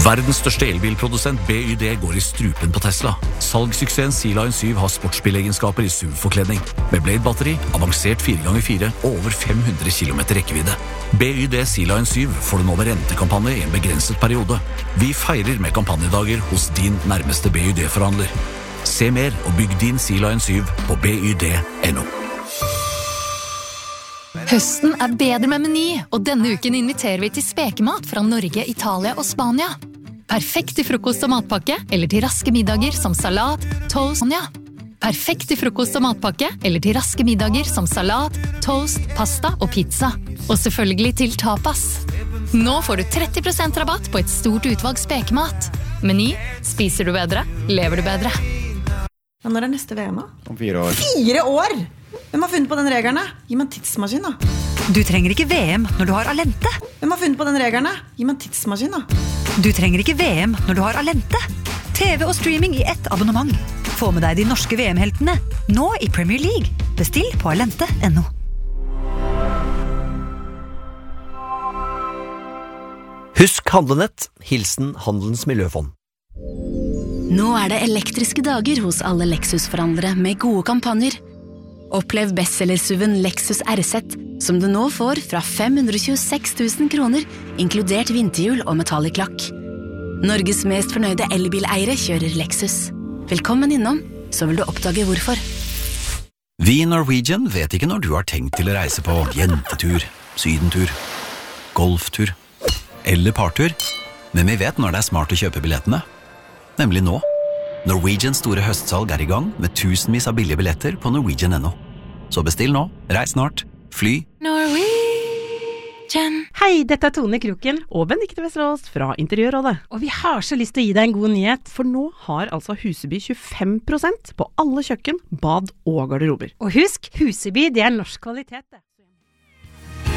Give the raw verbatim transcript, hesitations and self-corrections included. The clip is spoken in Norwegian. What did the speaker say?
Verdens største elbilprodusent B Y D går i strupen på Tesla. Salgssuksessen Sea-Line syv har sportsbilegenskaper i S U V-forkledning. Med Blade-batteri, avansert fire ganger fire og over fem hundre kilometer rekkevidde. B Y D Sea-Line syv får du nå med rentekampanje i en begrenset periode. Vi feirer med kampanjedager hos din nærmeste B Y D-forhandler. Se mer og bygg din Sea-Line syv på b y d punktum no. Høsten er bedre med Meny, og denne uken inviterer vi til spekemat fra Norge, Italia og Spania. Perfekt til frokost og matpakke, eller til raske middager som salat, toast, ja. Perfekt til frokost og matpakke, eller til raske middager som salat, toast, pasta og pizza. Og selvfølgelig til tapas. Nå får du tretti prosent rabatt på et stort utvalg spekemat. Meny, spiser du bedre, lever du bedre. Ja, når er neste V M da? Om fire år. Fire år? Hvem har funnet på den regelen? Gi meg en tidsmaskin da. Du trenger ikke V M når du har Alente. Hvem har funnet på den regelen? Gi meg en tidsmaskin da. Du trenger ikke V M når du har Alente. T V og streaming i ett abonnement. Få med deg de norske V M-heltene, nå i Premier League. Bestill på alente punktum no. Husk handlenett, hilsen Handelens Miljøfond. Nå er det elektriske dager hos alle Lexus-forhandlere med gode kampanjer. Opplev bestseller-SUVen Lexus R Z, som du nå får fra fem hundre tjueseks tusen kroner, inkludert vinterhjul og metallic lakk. Norges mest fornøyde elbileiere kjører Lexus. Velkommen innom, så vil du oppdage hvorfor. Vi i Norwegian vet ikke når du har tenkt til å reise på jentetur, sydentur, golftur eller partur, men vi vet når det er smart å kjøpe billettene. Nemlig nå. Norwegians store høstsalg er i gang med tusenvis av billige billetter på norwegian punktum no. Så bestill nå, reis snart, fly. Norwegian. Hei, dette er Tone Kroken og Benedikte Vesterås fra Interiørrådet. Og vi har så lyst til å gi deg en god nyhet, for nå har altså Huseby tjuefem prosent på alle kjøkken, bad og garderober. Og husk, Huseby, det er norsk kvalitet det.